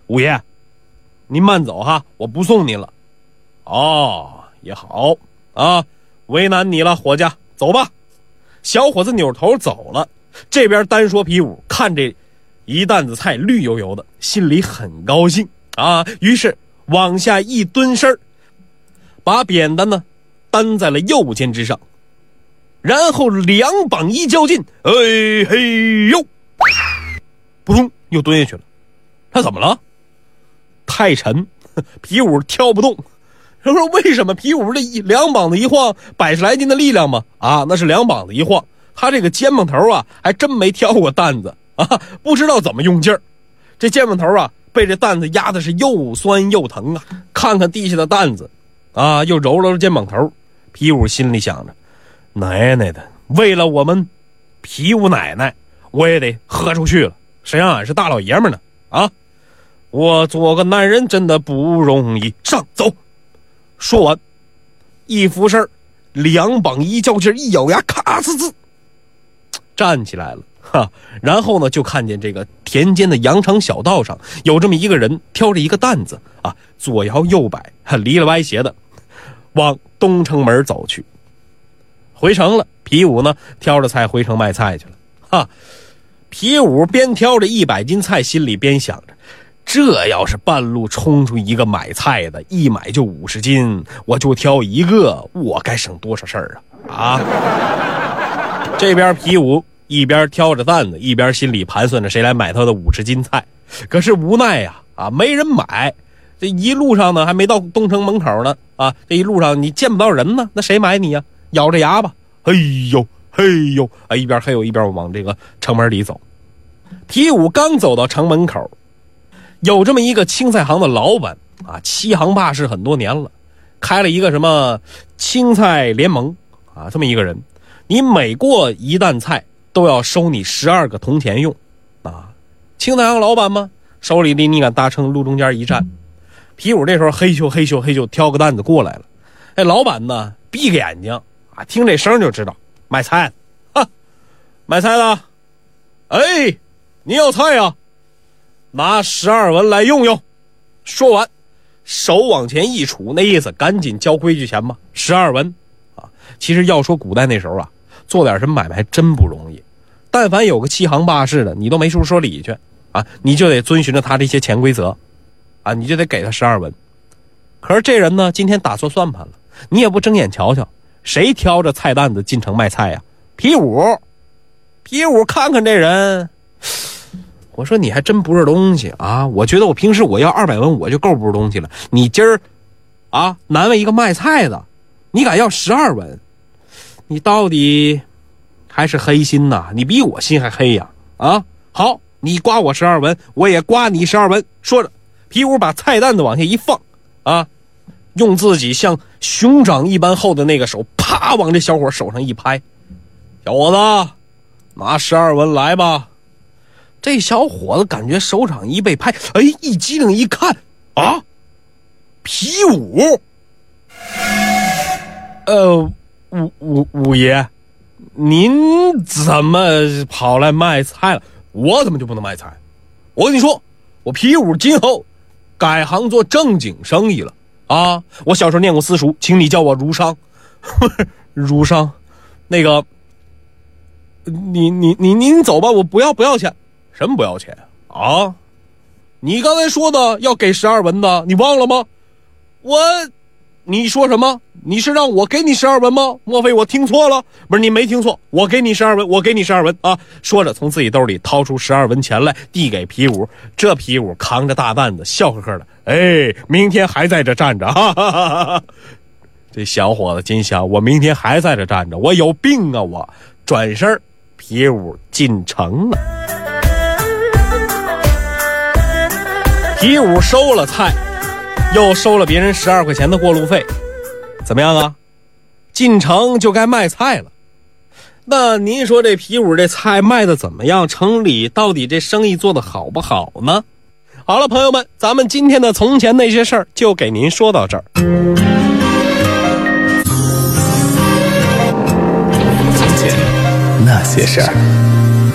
五爷，您慢走哈，我不送您了。哦，也好啊，为难你了，伙计，走吧。小伙子扭头走了。这边单说皮五看这一担子菜绿油油的，心里很高兴啊，于是往下一蹲身，把扁担呢担在了右肩之上，然后两膀一较劲，哎嘿呦，扑通又蹲下去了。他怎么了？太沉，皮五挑不动。他说为什么？皮五这两膀子一晃，100来斤的力量嘛，啊，那是两膀子一晃。他这个肩膀头啊，还真没挑过担子啊，不知道怎么用劲儿。这肩膀头啊，被这担子压的是又酸又疼啊。看看地下的担子，啊，又揉揉肩膀头。皮五心里想着，奶奶的，为了我们皮五奶奶，我也得喝出去了。谁让俺是大老爷们呢？啊，我做个男人真的不容易。上走。说完，一俯身，两膀一较劲，一咬牙，咔呲呲。站起来了哈，然后呢，就看见这个田间的羊肠小道上有这么一个人挑着一个担子啊，左摇右摆，离了歪斜的往东城门走去。回城了，皮五呢挑着菜回城卖菜去了哈。皮五边挑着100斤菜，心里边想着，这要是半路冲出一个买菜的，一买就50斤，我就挑一个，我该省多少事儿啊！这边皮五一边挑着担子，一边心里盘算着谁来买他的50斤菜。可是无奈呀，没人买。这一路上呢，还没到东城门口呢，啊，这一路上你见不到人呢，那谁买你呀？咬着牙吧，嘿呦嘿呦，一边嘿呦一边往这个城门里走。皮五刚走到城门口，有这么一个青菜行的老板啊，7行霸市很多年了，开了一个什么青菜联盟啊，这么一个人。你每过一担菜都要收你12个铜钱用啊！青菜行老板嘛，手里离你敢大秤路中间一站。皮五这时候嘿咻嘿咻嘿咻挑个担子过来了。哎，老板呢闭个眼睛啊，听这声就知道卖菜啊，卖菜的，哎，你要菜呀？拿12文来用用。说完，手往前一杵，那意思赶紧交规矩钱嘛，12文啊。其实要说古代那时候啊，做点什么买卖还真不容易。但凡有个7行霸市的，你都没处说理去啊，你就得遵循着他这些潜规则啊，你就得给他12文。可是这人呢，今天打错算盘了，你也不睁眼瞧瞧，谁挑着菜担子进城卖菜呀？皮五看看这人，我说你还真不是东西啊！我觉得我平时我要200文我就够不是东西了，你今儿啊难为一个卖菜的，你敢要12文？你到底还是黑心呐？你比我心还黑呀！啊，好，你刮我12文，我也刮你12文。说着，皮五把菜担子往下一放，啊，用自己像熊掌一般厚的那个手，啪往这小伙手上一拍，小伙子，拿12文来吧。这小伙子感觉手掌一被拍，哎，一激灵一看，啊，皮五，五爷，您怎么跑来卖菜了？我怎么就不能卖菜？我跟你说，我皮五今后改行做正经生意了啊！我小时候念过私塾，请你叫我儒商。儒商，那个，您走吧，我不要钱。什么不要钱啊？你刚才说的要给12文的，你忘了吗？你说什么？你是让我给你12文吗？莫非我听错了？不是，你没听错，我给你12文，我给你12文啊！说着，从自己兜里掏出12文钱来，递给皮五。这皮五扛着大担子，笑呵呵的，哎，明天还在这站着，哈哈哈哈！这小伙子心想，我明天还在这站着，我有病啊！我转身，皮五进城了。皮五收了菜，又收了别人12块钱的过路费，怎么样啊？进城就该卖菜了。那您说这皮五这菜卖的怎么样？城里到底这生意做的好不好呢？好了，朋友们，咱们今天的从前那些事儿就给您说到这儿。 从前那些事儿。